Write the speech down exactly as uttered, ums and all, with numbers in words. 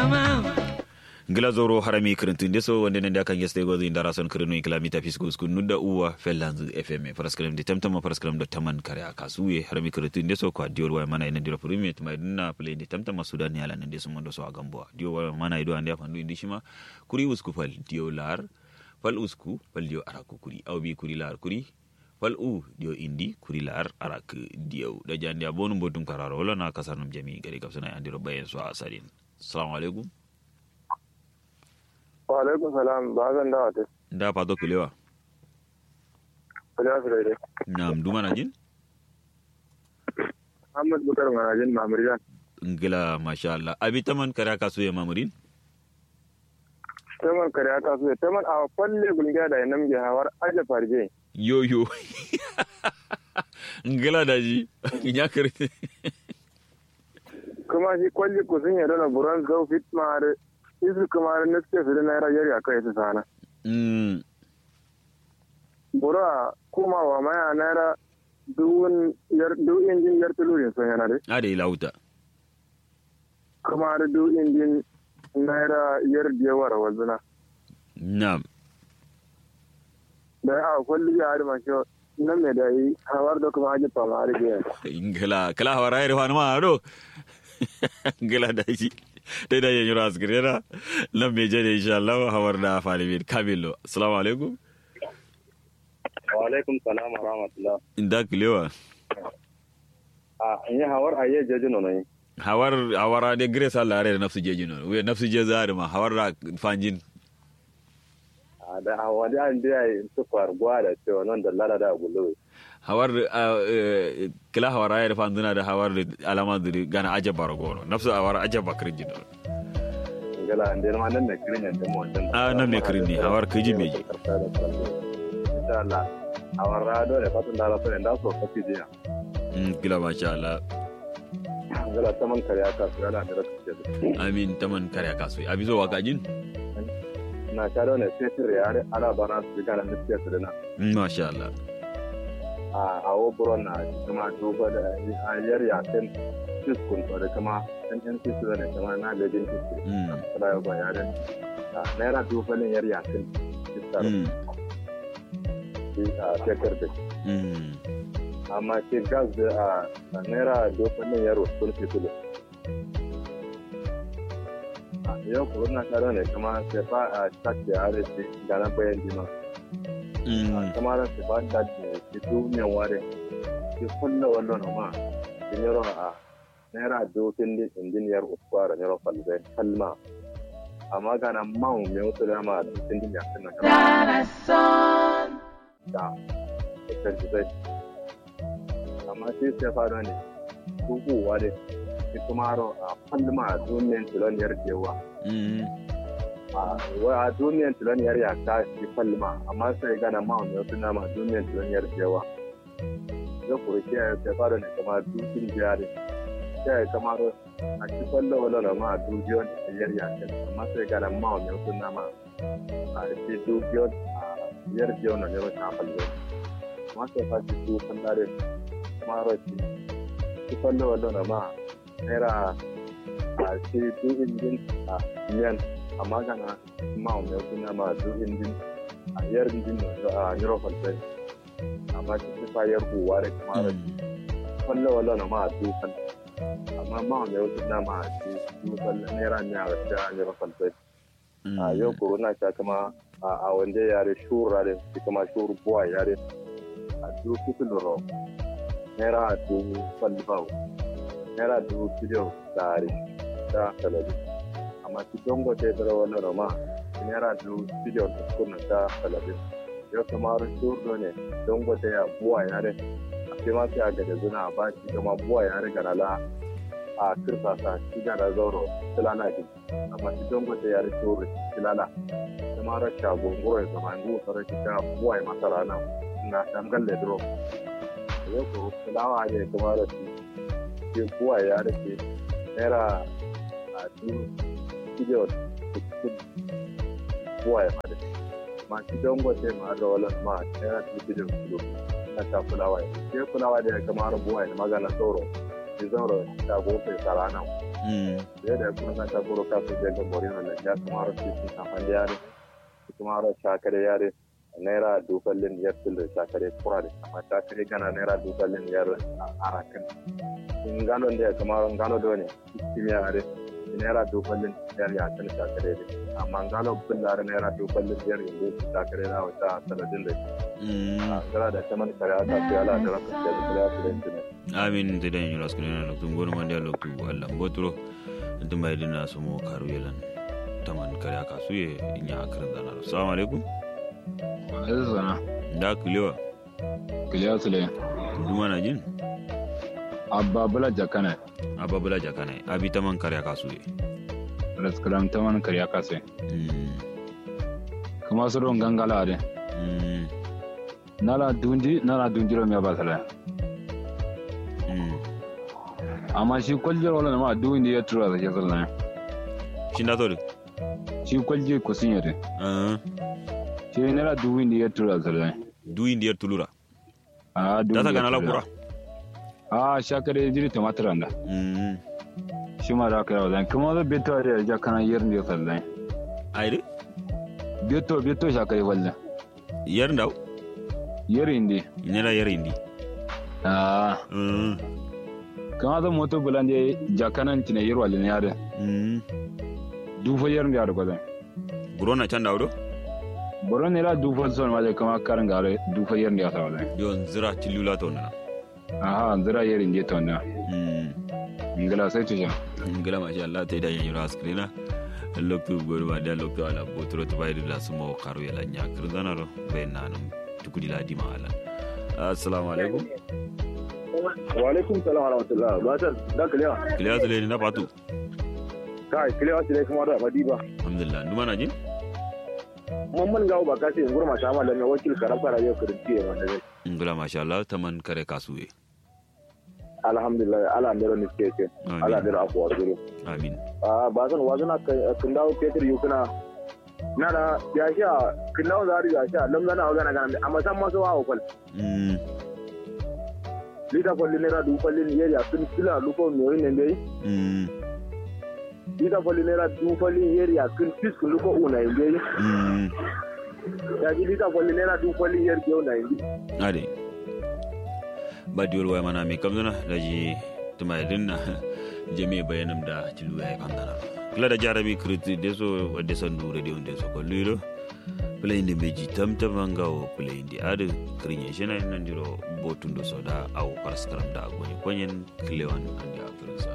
Gila zoro harami kirintun deso wanda nan da kan yeste gozo indara son kirinu kilomita fiskus kun nudda uwa fellanzu fm paraskram de tamtama paraskram do taman kare akasuye harami kirintun deso ko diol wa mana ina dira primate mai dunna play de tamtama sudan yala nan deso mondo so agambo diol wa mana ido ande afandu indishima kuri usku fal diolar fal usku fal dio araku kuri awbi kuri lar kuri fal u dio indi kuri lar arak dio da jandi abonu bodum kararo wala na kasarnum jami gari kapsana andiro bayen so asarin assalamu alaikum. Wa alaikum salam ba zan dawa ta. Da fa to kilewa. Kilewa sai dai. Na'am duma na jin? Ahmad Bukar ma jin Mamuriyan. Ngila masha Allah. Abi taman kare ka so ya Mamurin? Taman kare ka so taman a falle gulga da nan ge hawar aje farje. Yo yo. Ngila da ji. Kinya kare. Kuma shi kwalli ku sun yarda na buran zau fit ma isu kamar na suke su da naira yari a kai su sana. Bura kuma wa maya naira duwun injin yar tulurin sun yana dai. A da ilauta. Kuma da du injin naira yar diyawar wazuna. Na'am. Da a kwalli ya hari mashi nan mai da yi hawar da kuma hajji fama hari biyan. Ingila, kala hawar ya rufa ma ado. Ingila da shi. dai da yanyu asgirena nan me jere insha Allah hawar da Falimin Kamilo. Assalamu alaikum. Wa alaikum salam wa rahmatullah. Inda kilewa. Ah, in hawar aye jeje no ne. Hawar hawara de grace Allah re nafsu jeje no. We nafsu je zari ma hawar da fanjin. Ah, da hawar da an dai su fargwa da cewa nan da lada da gulu. Hawar kila hawar ayar fanzuna da hawar alama da gana ajabar goro nafsu hawar ajabar kirjin gala ande ma nan ne kirin yanda mu wannan a nan me kirin ne hawar kiji meji insha Allah hawar rado da fatun da rafa da so kafi jiya mm kila masha Allah gala taman kare aka su gala da rafi amin taman kare aka su abi zo wakajin na karo ne sai tire yare ala bana su gala da su da na masha Allah a awo buron na kuma duba da ayar yakin fiskun da kuma ɗan ɗan fiskun da kuma na gajin fiskun da ya ba yaren naira dubalin yar yakin fiskar a shekar da amma ke gas da a naira dubalin yar wasu fiskun yau kuma na karo ne kuma sai fa a tashi a arewa ganin bayan jima kamar su ba ta da duniyan ware ki kulla wannan ma dinero a naira dokin din injiniyar uskwara ne ro falbe kalma amma kana mau me wato da ma dokin din ya kana da da sai amma sai sai fara ne ku ware ki kuma ro a kalma duniyan tiloniyar dewa a duniyar tilaniyar ya ta shi falma amma sai gana ma wani wasu nama duniyar tilaniyar yawa zai kuri kiyaye ta fara ne kama dukin jari kiyaye kamar a ci fallo wala na ma dukiyar tilaniyar ya ta amma sai gana ma wani wasu nama a ci dukiyar yar jiyo na yau ta fallo amma sai fa ci su kan dare kamar ci fallo wala na ma naira a ci dukin jin a yan amma kana ma mai suna ma dukkan din a yar din a Europe sai amma shi fa yar kuwa da kuma da kullu wala na ma dukkan amma ma mai suna ma dukkan naira ne a ta Europe sai a yau corona ta kuma a wanda yare shura da kuma shuru buwa yare a dukkan ro naira dukkan bawo naira dukkan tare da talabi amma ci dongo te dara wala roma nera du video kuna ta talabi yo kamar shurdo ne dongo te ya buwa yare sai ma sai ga da zuna ba shi kuma buwa yare ga la a kirsa sa shi ga da zoro tilana ji amma ci dongo te yare shurdo tilana kuma ra sha gongoro ya zama ngu sare ki ta buwa ya masara na na dangalle dro yo ko tilawa ne kuma ra shi buwa yare ke nera a du video buwa ya fada ma shi don gote ma da wala ma yana da video video na ta fulawa ya ke fulawa da kamar buwa ya magana tsoro ki zauro ta gofe sarana mm da da kuma na ta buru ka su daga borino da ya kuma ro su ta fande yare kuma ro shakare yare naira duballin yar tulu shakare kura da amma shakare gana naira duballin yar arakin in gano da kuma gano do ne kimiyya yare naira duballin yar ya tana shakare da amma gano kullar naira duballin yar yanzu shakare na wata sanadin da mm gara da taman kare aka fi ala da rafa da kula da internet amin da dan yuras kana loktu ngor man da loktu Allah botro dum bai dina su mo karu yelan taman kare aka suye inya akran dana assalamu alaikum Azana. da kulewa Kiliya Sule. duma na jin Abba Bula Jakana. ababula jakana abi taman kare aka suye Raskaram Taman Kariya Kase. mm Kuma su ron gangala de. mm Nala dunji, nala dunjiro me basala. mm Amma shi kwaljir wala ma dundi ya tura da jazalna. shinda to Shi kwalji kusin yare. ah Shi nala dundi ya tura da. du indiyar tulura Ah dundi. data kana la kura Ah shakare jiri tumatir anda. mm Shi ma da kira wadan. Kuma da beto da jakana yerin da sallan. ayre Beto beto shakare walla. yar ndaw Yerin di. inera yar indi Ah mm kama da moto bulande jakanan tina yer walla ne yare. mm Dufa yerin da ko burona chanda wdo Boron nera dufa son ma da kama karan gare dufa yerin da sallan. yon zira tilula to na Aha, zira yerin je tonna. mm Ngala sai tusha. ngala ma sha Allah tay da yanyura askrina loktu gorba da loktu ala botro to bayri la sumo karu yala nyakr danaro be nanum tukudi la dima ala assalamu alaikum wa alaikum salam wa rahmatullah ba ta da kiliya kiliya zale ni na patu kai kiliya sai kuma da madiba alhamdulillah nduma na jin mun gawo ba ka sai ngurma ta mallan wakil karafa radio kirinti wanda zai ngala ma sha Allah taman kare kasuwe alhamdulillah ala ndero ni keke ala ndero afwa duro amin ah ba san wazuna kun dawo peter yukuna na da ya sha kun dawo zari ya sha lam gana gana gana amma san maso wa kwal mm lita kwalli ne ra du kwalli ne ya kun kila luko ne yin ne mm lita kwalli ne ra du kwalli ne ya kun fisk luko una yin mm ya ji lita kwalli ne ra du kwalli yer ke una yin ade badiwol way mana mi kamdana daji tuma dinna jemi bayanam da tilu ay pandana kala da jarabi kriti deso wadde sandu radio deso ko lilo play inde beji tam tamanga o play inde ade kriye jena nandiro botundo soda au paraskaram da goni konyen klewan andi akransa